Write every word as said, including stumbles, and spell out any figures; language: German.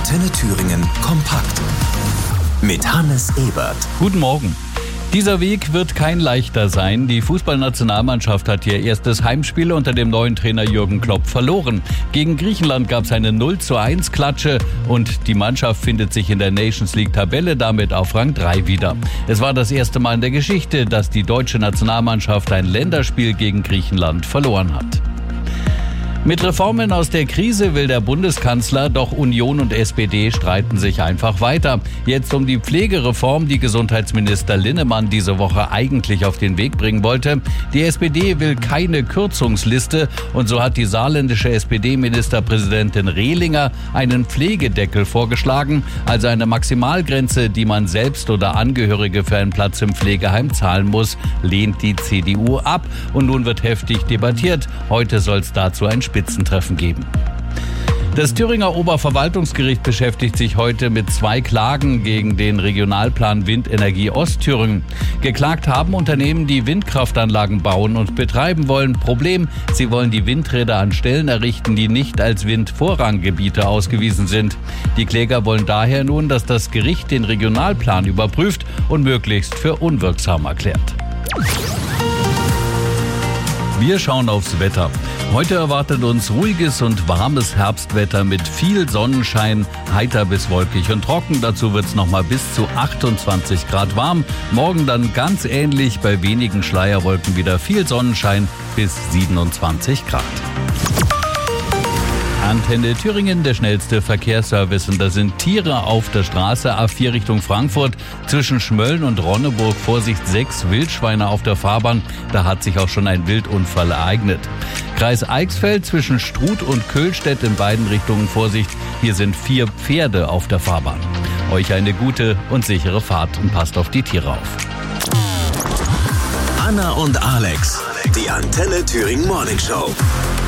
Antenne Thüringen kompakt. Mit Hannes Ebert. Guten Morgen. Dieser Weg wird kein leichter sein. Die Fußballnationalmannschaft hat ihr erstes Heimspiel unter dem neuen Trainer Jürgen Klopp verloren. Gegen Griechenland gab es eine null zu eins Klatsche und die Mannschaft findet sich in der Nations League Tabelle damit auf Rang drei wieder. Es war das erste Mal in der Geschichte, dass die deutsche Nationalmannschaft ein Länderspiel gegen Griechenland verloren hat. Mit Reformen aus der Krise will der Bundeskanzler, doch Union und S P D streiten sich einfach weiter. Jetzt um die Pflegereform, die Gesundheitsminister Linnemann diese Woche eigentlich auf den Weg bringen wollte. Die S P D will keine Kürzungsliste und so hat die saarländische S P D-Ministerpräsidentin Rehlinger einen Pflegedeckel vorgeschlagen, also eine Maximalgrenze, die man selbst oder Angehörige für einen Platz im Pflegeheim zahlen muss, lehnt die C D U ab und nun wird heftig debattiert. Heute soll es dazu ein Spitzentreffen geben. Das Thüringer Oberverwaltungsgericht beschäftigt sich heute mit zwei Klagen gegen den Regionalplan Windenergie Ostthüringen. Geklagt haben Unternehmen, die Windkraftanlagen bauen und betreiben wollen. Problem, sie wollen die Windräder an Stellen errichten, die nicht als Windvorranggebiete ausgewiesen sind. Die Kläger wollen daher nun, dass das Gericht den Regionalplan überprüft und möglichst für unwirksam erklärt. Wir schauen aufs Wetter. Heute erwartet uns ruhiges und warmes Herbstwetter mit viel Sonnenschein, heiter bis wolkig und trocken. Dazu wird es nochmal bis zu achtundzwanzig Grad warm. Morgen dann ganz ähnlich, bei wenigen Schleierwolken wieder viel Sonnenschein bis siebenundzwanzig Grad. Antenne Thüringen, der schnellste Verkehrsservice. Und da sind Tiere auf der Straße. A vier Richtung Frankfurt. Zwischen Schmölln und Ronneburg. Vorsicht, sechs Wildschweine auf der Fahrbahn. Da hat sich auch schon ein Wildunfall ereignet. Kreis Eichsfeld zwischen Struth und Köhlstedt in beiden Richtungen. Vorsicht, hier sind vier Pferde auf der Fahrbahn. Euch eine gute und sichere Fahrt und passt auf die Tiere auf. Anna und Alex, die Antenne Thüringen Morning Show.